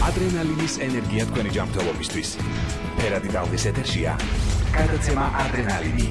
ადრენალინის ენერგია თქვენი ჯანმრთელობისთვის. ფერადი ტალღის ეთერშია გადაცემა ადრენალინი.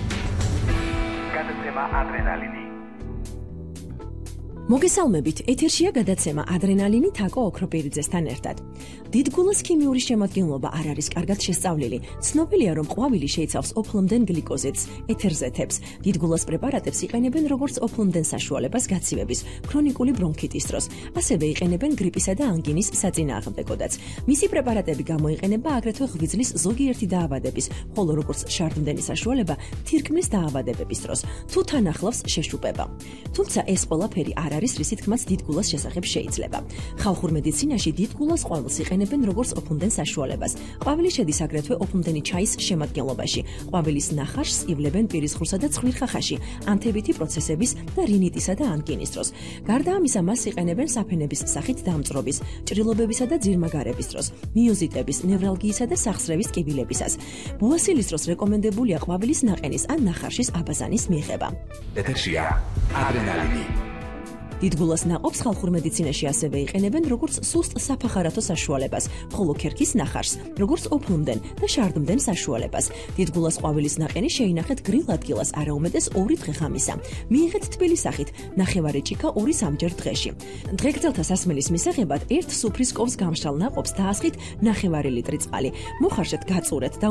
მოგესალმებით, ეთერშია გადაცემა ადრენალინი თაკო ოქროპირიძესთან ერთად. დიდგულას ქიმიური შემადგენლობა არ არის კარგად შესწავლილი. ცნობილია, რომ ყვავილი შეიცავს ოფლომდენ გლიკოზიდს, ეთერზეთებს. დიდგულას პრეპარატებს იყენებენ როგორც ოფლომდენ საშუალებას გაცივების, ქრონიკული ბრონქიტის დროს. ასევე იყენებენ გრიპისა და ანგინის საწინააღმდეგოდაც. მისი პრეპარატები გამოიყენება აგრეთვე ღვიძლის ზოგიერთი დაავადების, ხოლო როგორც შარდმდენი საშუალება თირკმლის დაავადებების დროს, თუ თან ახლავს შეშუპება. თუმცა ეს ყველაფერი არ არის რისი თქმაც დიდგულას შესახებ შეიძლება. ხალხურ მედიცინაში დიდგულას ყვავილს იყენებენ როგორც ოფლომდენ საშუალებას. ყვავილი შედის აგრეთვე ოფლომდენი ჩაის შემადგენლობაში. ყვავილის ნახარს ივლებენ პირისღრუსა და ცხვირხახაში, ანთებითი პროცესების და რინიტისა და ანგინის დროს. გარდა ამისა, მას იყენებენ საფენების სახით დამწრობის, ჭრილობებისა და ძირმაგარების დროს, მიოზიტების, ნევრალგიისა და სახსრევის კიბილებისას. ბუასილის დროს რეკომენდებულია ყვავილის ნაყენის ან ნახარშის აბაზანის მიღება. ეთერშია ადრენალინი. დიდგულას ნაყოფს ხალხურ მედიცინაში ასევე იყენებენ როგორც სუსტ საფახარათო საშუალებას, ხოლო ქერქის ნახარს როგორც ოფლომდენ და შარდმდენ საშუალებას. დიდგულას ყვავილის ნაყენი შეინახეთ გრილ ადგილას არაუმეტეს 2 დღე ღამისა. მიიღეთ თბილი სახით, ნახევარი ჭიქა 2-3 დღეში. დღეგრძელთა სასმელის მისაღებად 1 სუფრის kovs გამშრალ ნაყოფს დაასხით ნახევარი ლიტრი წყალი. მოხარშეთ, გაწურეთ და